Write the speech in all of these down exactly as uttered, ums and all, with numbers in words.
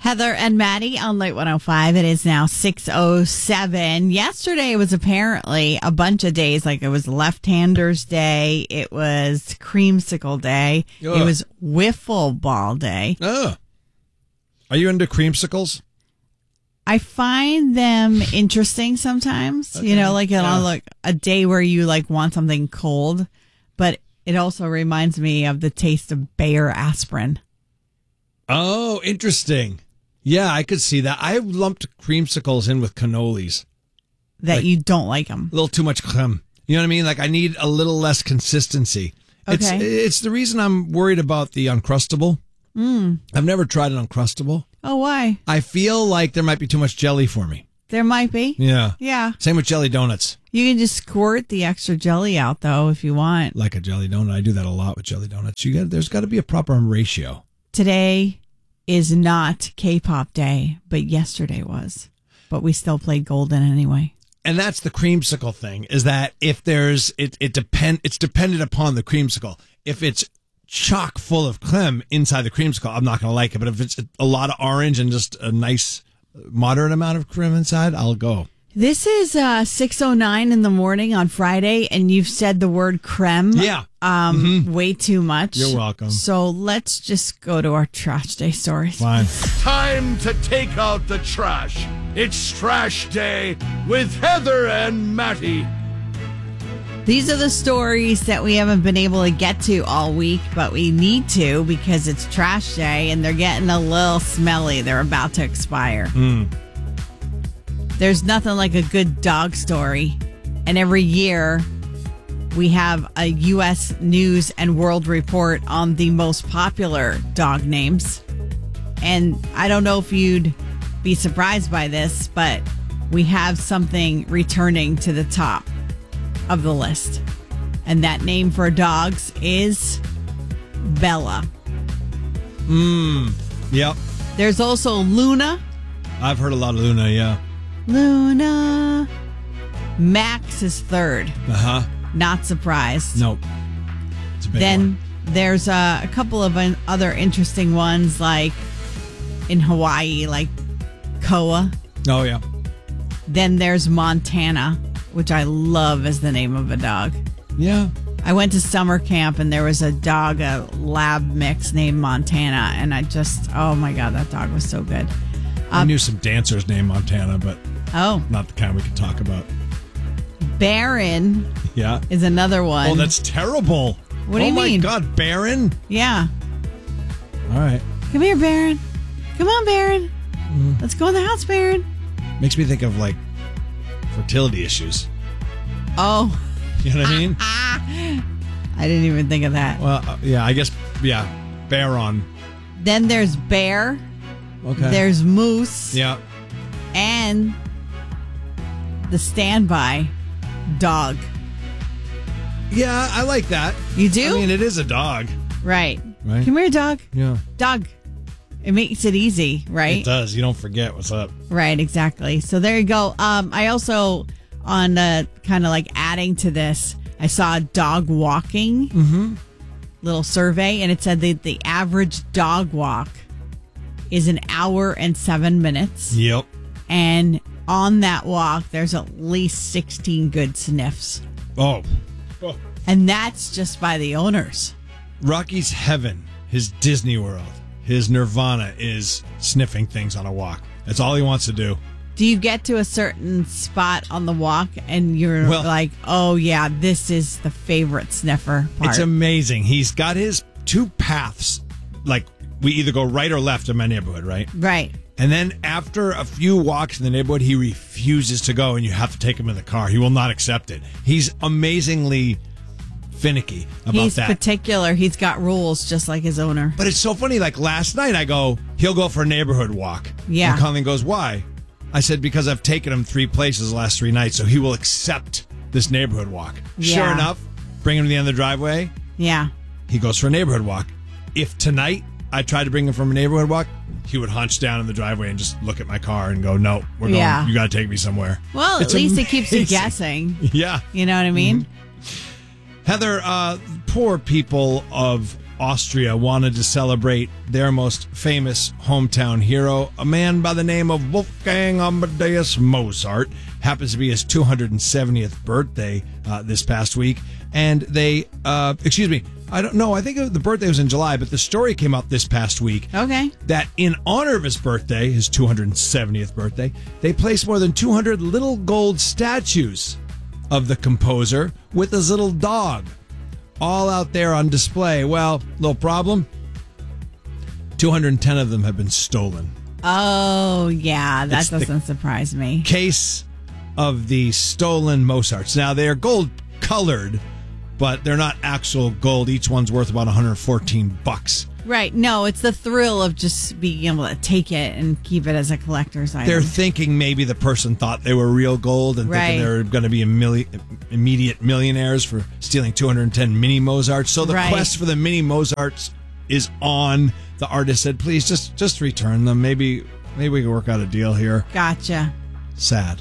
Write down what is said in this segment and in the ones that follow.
Heather and Maddie on Late one oh five. It is now six oh seven. Yesterday was apparently a bunch of days. Like it was Left-Handers Day. It was Creamsicle Day. Ugh. It was Wiffle Ball Day. Oh. Are you into creamsicles? I find them interesting sometimes. Okay. You know, like yeah. on like a day where you like want something cold. But it also reminds me of the taste of Bayer aspirin. Oh, interesting. Yeah, I could see that. I lumped creamsicles in with cannolis. That like, you don't like them. A little too much creme. You know what I mean? Like I need a little less consistency. Okay. It's, it's the reason I'm worried about the Uncrustable. Mm. I've never tried an Uncrustable. Oh, why? I feel like there might be too much jelly for me. There might be. Yeah. Yeah. Same with jelly donuts. You can just squirt the extra jelly out, though, if you want. Like a jelly donut. I do that a lot with jelly donuts. You got, there's got to be a proper ratio. Today is not K-pop day, but yesterday was. But we still played Golden anyway. And that's the creamsicle thing, is that if there's, it, it depend, it's dependent upon the creamsicle. If it's chock full of creme inside the creamsicle, I'm not going to like it. But if it's a lot of orange and just a nice moderate amount of creme inside, I'll go. This is uh, six oh nine in the morning on Friday, and you've said the word creme yeah. um, mm-hmm. way too much. You're welcome. So let's just go to our trash day stories. Fine. Time to take out the trash. It's Trash Day with Heather and Matty. These are the stories that we haven't been able to get to all week, but we need to because it's trash day and they're getting a little smelly. They're about to expire. Mm. There's nothing like a good dog story. And every year we have a U S News and World Report on the most popular dog names. And I don't know if you'd be surprised by this, but we have something returning to the top of the list. And that name for dogs is Bella. Mmm. Yep. There's also Luna. I've heard a lot of Luna, yeah. Luna. Max is third. Uh-huh. Not surprised. Nope. It's a big then one. there's uh, a couple of other interesting ones, like in Hawaii, like Koa. Oh, yeah. Then there's Montana, which I love as the name of a dog. Yeah. I went to summer camp and there was a dog, a lab mix named Montana. And I just, oh my God, that dog was so good. I Um, knew some dancers named Montana, but oh, not the kind we could talk about. Baron Yeah. is another one. Oh, that's terrible. What do you oh mean? Oh, my God, Baron? Yeah. All right. Come here, Baron. Come on, Baron. Mm. Let's go in the house, Baron. Makes me think of, like, fertility issues. Oh. You know what I mean? I didn't even think of that. Well, uh, yeah, I guess, yeah, Baron. Then there's Bear. Okay. There's Moose. Yeah. And the standby dog. Yeah, I like that. You do? I mean, it is a dog. Right. Right? Come here, dog. Yeah. Dog. It makes it easy, right? It does. You don't forget what's up. Right, exactly. So there you go. Um, I also, on uh, kind of like adding to this, I saw a dog walking mm-hmm. little survey, and it said that the average dog walk is an hour and seven minutes. Yep. And on that walk, there's at least sixteen good sniffs. Oh. oh. And that's just by the owners. Rocky's heaven, his Disney World, his nirvana is sniffing things on a walk. That's all he wants to do. Do you get to a certain spot on the walk and you're well, like, oh, yeah, this is the favorite sniffer part? It's amazing. He's got his two paths. Like, we either go right or left in my neighborhood, right? Right. And then after a few walks in the neighborhood, he refuses to go, and you have to take him in the car. He will not accept it. He's amazingly finicky about He's that. He's particular. He's got rules just like his owner. But it's so funny. Like last night, I go, he'll go for a neighborhood walk. Yeah. And Colleen goes, why? I said, because I've taken him three places the last three nights, so he will accept this neighborhood walk. Yeah. Sure enough, bring him to the end of the driveway. Yeah. He goes for a neighborhood walk. If tonight I tried to bring him from a neighborhood walk, he would hunch down in the driveway and just look at my car and go, no, we're going. Yeah. You got to take me somewhere. Well, It's at least amazing. it keeps you guessing. Yeah. You know what I mean? Mm-hmm. Heather, uh, poor people of Austria wanted to celebrate their most famous hometown hero, a man by the name of Wolfgang Amadeus Mozart. Happens to be his two hundred seventieth birthday uh, this past week. And they, uh, excuse me, I don't know, I think the birthday was in July, but the story came up this past week. Okay. That in honor of his birthday, his two hundred seventieth birthday, they placed more than two hundred little gold statues of the composer with his little dog, all out there on display. Well, little problem, two hundred ten of them have been stolen. Oh, yeah, that It's the doesn't surprise me. Case of the stolen Mozarts. Now, they're gold colored, but they're not actual gold. Each one's worth about one hundred fourteen bucks. Right. No, it's the thrill of just being able to take it and keep it as a collector's item. They're thinking maybe the person thought they were real gold and Right. thinking they were going to be a milli- immediate millionaires for stealing two hundred ten mini Mozarts. So the Right. quest for the mini Mozarts is on. The artist said, please just, just return them. Maybe, maybe we can work out a deal here. Gotcha. Sad.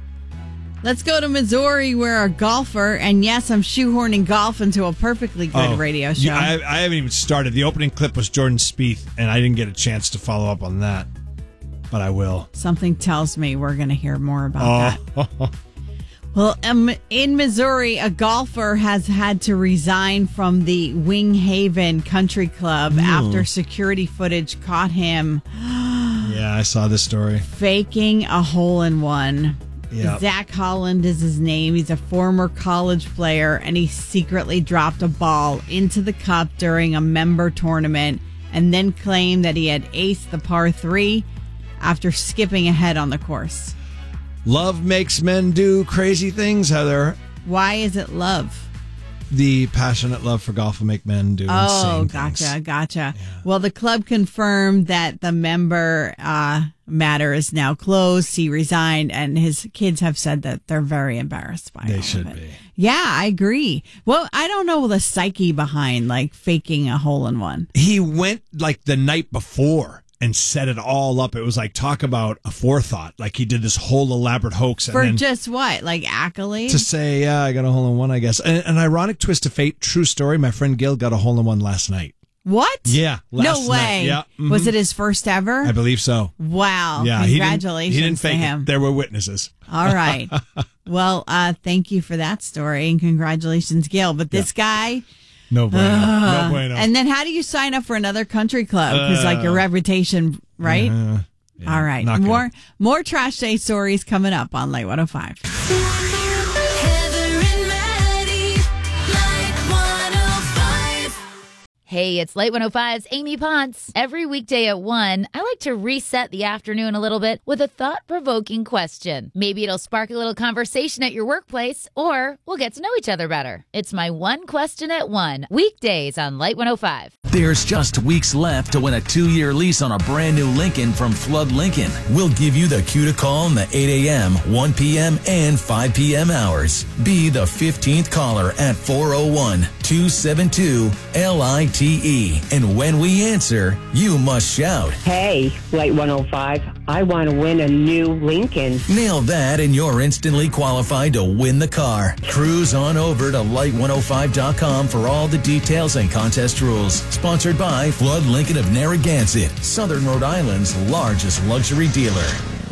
Let's go to Missouri, where a golfer, and yes, I'm shoehorning golf into a perfectly good Oh, radio show. you- I, I haven't even started. The opening clip was Jordan Spieth, and I didn't get a chance to follow up on that, but I will. Something tells me we're going to hear more about that. Oh, Well, um, in Missouri, a golfer has had to resign from the Wing Haven Country Club after security footage caught him yeah, I saw this story. faking a hole-in-one. Yep. Zach Holland is his name. He's a former college player, and he secretly dropped a ball into the cup during a member tournament and then claimed that he had aced the par three after skipping ahead on the course. Love makes men do crazy things, Heather. Why is it love? The passionate love for golf will make men do Oh, insane gotcha, things. gotcha. Well, the club confirmed that the member uh, matter is now closed. He resigned, and his kids have said that they're very embarrassed by it. They all of should it. be. Yeah, I agree. Well, I don't know the psyche behind like faking a hole in one. He went like the night before and set it all up. It was like, talk about a forethought. Like he did this whole elaborate hoax. And For then just what? Like accolades? to say, yeah, I got a hole in one, I guess. And an ironic twist of fate, true story. My friend Gil got a hole in one last night. What? Yeah, last no way. night. Yeah, mhm. Was it his first ever? I believe so. Wow. Yeah, he didn't- Congratulations he didn't, to fake him. it. There were witnesses. All right. Well, uh, thank you for that story and congratulations, Gil. But this guy, No bueno. no bueno. and then how do you sign up for another country club? Because like your reputation, right? Uh, yeah, All right. not good. More more trash day stories coming up on Light one oh five. Heather and Maddie, Light one oh five. Hey, it's Light one oh five's Amy Ponce. Every weekday at one, I like to reset the afternoon a little bit with a thought-provoking question. Maybe it'll spark a little conversation at your workplace, or we'll get to know each other better. It's my one question at one, weekdays on Light one oh five. There's just weeks left to win a two-year lease on a brand new Lincoln from Flood Lincoln. We'll give you the cue to call in the eight a.m., one p.m., and five p.m. hours. Be the fifteenth caller at four oh one, two seven two, L I T E. And when we answer, you must shout. Hey, Light one oh five, I want to win a new Lincoln. Nail that and you're instantly qualified to win the car. Cruise on over to light one oh five dot com for all the details and contest rules. Sponsored by Flood Lincoln of Narragansett, Southern Rhode Island's largest luxury dealer.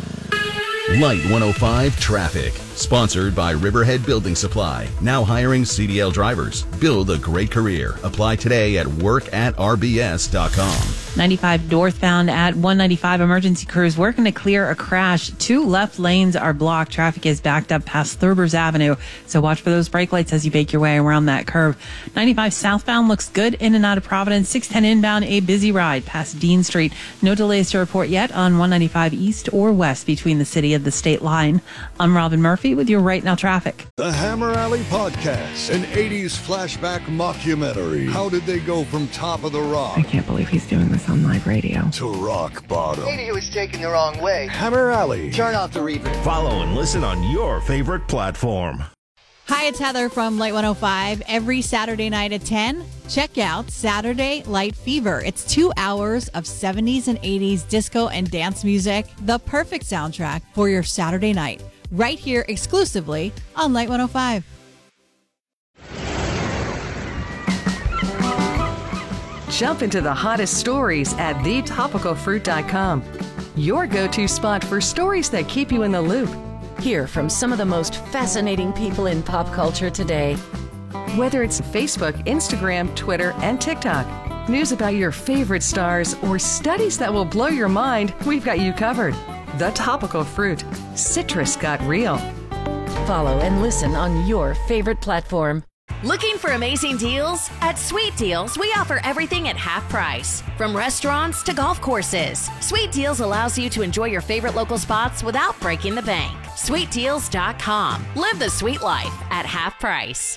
Light one oh five Traffic. Sponsored by Riverhead Building Supply. Now hiring C D L drivers. Build a great career. Apply today at work at r b s dot com. ninety-five northbound at one ninety-five, emergency crews working to clear a crash. Two left lanes are blocked. Traffic is backed up past Thurbers Avenue. So watch for those brake lights as you make your way around that curve. ninety-five southbound looks good in and out of Providence. six ten inbound, a busy ride past Dean Street. No delays to report yet on one ninety-five east or west between the city and the state line. I'm Robin Murphy with your Right Now traffic. The Hammer Alley Podcast, an eighties flashback mockumentary. How did they go from Top of the Rock I can't believe he's doing this on live radio. to rock bottom? Maybe he was taken the wrong way. Hammer Alley. Turn off the reverb. Follow and listen on your favorite platform. Hi, it's Heather from Light one oh five. Every Saturday night at ten, check out Saturday Light Fever. It's two hours of seventies and eighties disco and dance music, the perfect soundtrack for your Saturday night, right here exclusively on Light one oh five. jump into the hottest stories at the topical fruit dot com. Your go-to spot for stories that keep you in the loop. Hear from some of the most fascinating people in pop culture today. Whether it's Facebook, Instagram, Twitter, and TikTok, news about your favorite stars, or studies that will blow your mind, we've got you covered. The Topical Fruit. Citrus got real. Follow and listen on your favorite platform. Looking for amazing deals? At Sweet Deals, we offer everything at half price. From restaurants to golf courses, Sweet Deals allows you to enjoy your favorite local spots without breaking the bank. sweet deals dot com. Live the sweet life at half price.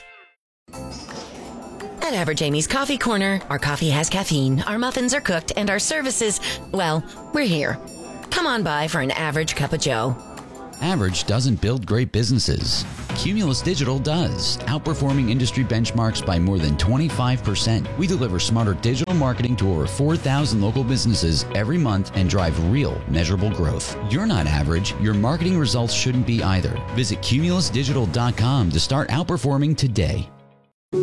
At Average Amy's Coffee Corner, our coffee has caffeine, our muffins are cooked, and our services, well, we're here. Come on by for an average cup of joe. Average doesn't build great businesses. Cumulus Digital does, outperforming industry benchmarks by more than twenty-five percent. We deliver smarter digital marketing to over four thousand local businesses every month and drive real, measurable growth. You're not average. Your marketing results shouldn't be either. Visit cumulus digital dot com to start outperforming today.